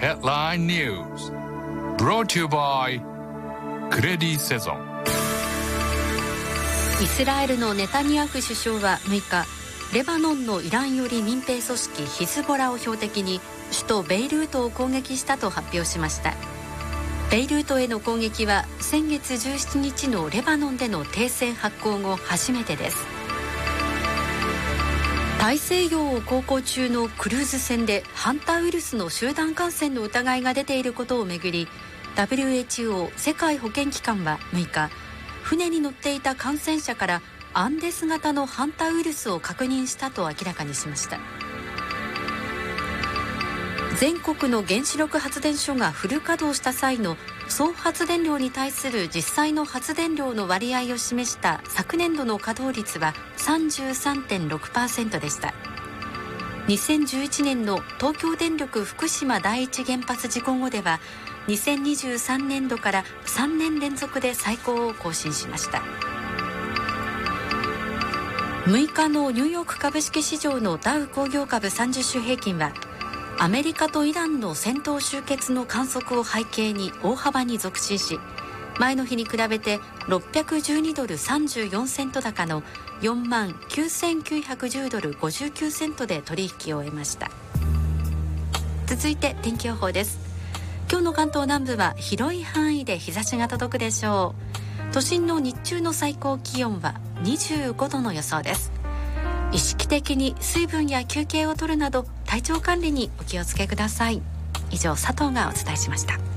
Headline News Brought to you by クレディセゾン。 イスラエルのネタニヤフ首相は6日、レバノンのイラン寄り民兵組織ヒズボラを標的に首都ベイルートを攻撃したと発表しました。ベイルートへの攻撃は先月17日のレバノンでの停戦発効後初めてです。大西洋を航行中のクルーズ船でハンタウイルスの集団感染の疑いが出ていることをめぐり、 WHO 世界保健機関は6日、船に乗っていた感染者からアンデス型のハンタウイルスを確認したと明らかにしました。全国の原子力発電所がフル稼働した際の総発電量に対する実際の発電量の割合を示した昨年度の稼働率は 33.6% でした。2011年の東京電力福島第一原発事故後では2023年度から3年連続で最高を更新しました。6日のニューヨーク株式市場のダウ工業株30種平均はアメリカとイランの戦闘終結の観測を背景に大幅に続伸し、前の日に比べて612ドル34セント高の4万9910ドル59セントで取引を終えました。続いて天気予報です。今日の関東南部は広い範囲で日差しが届くでしょう。都心の日中の最高気温は25度の予想です。意識的に水分や休憩を取るなど体調管理にお気をつけください。以上、佐藤がお伝えしました。